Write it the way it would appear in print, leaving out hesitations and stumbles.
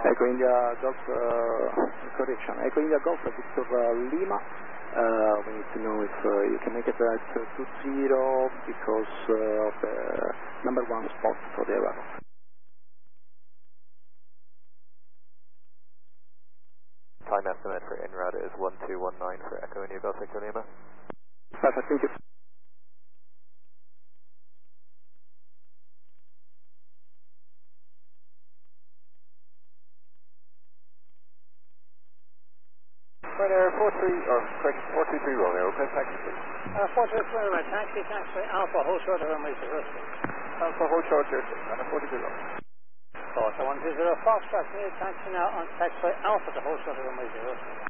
Echo India Golf, correction, Echo India Golf Victor Lima. We need to know if you can make it at 2-0 because of the number 1 spot for the arrival. Time estimate for INRAD is 1219 for Echo India Golf Victor Lima. Perfect, thank you. Ryanair 423 Romeo, request taxi please. 423 Romeo, taxi Alpha, hold short of runway 06. Alpha, hold short 06, Ryanair 423 Romeo. Delta 120 Foxtrot, need taxi now on taxiway Alpha to hold short of runway 06.